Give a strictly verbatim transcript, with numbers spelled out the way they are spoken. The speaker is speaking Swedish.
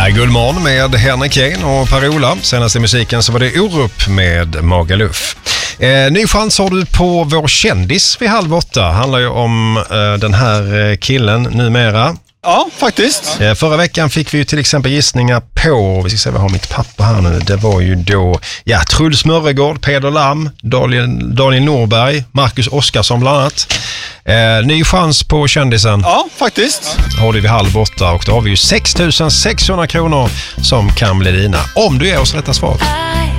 Ja, Guldmorgon med Henrik Kane och Per-Ola. Senaste musiken så var det Orup med Magaluf. Eh, ny chans har du på vår kändis vid halv åtta. Handlar ju om eh, den här killen numera. Ja, faktiskt. Eh, förra veckan fick vi ju till exempel gissningar på, vi ska se vad jag har mitt papper här nu. Det var ju då, ja, Truls Mörregård, Peder Lam, Daniel, Daniel Norberg, Marcus Oskarsson bland annat. Eh, ny chans på kändisen. Ja, faktiskt. Har du vid halv åtta och då har vi ju sex tusen sexhundra kronor som kan bli dina om du är oss rätta svar.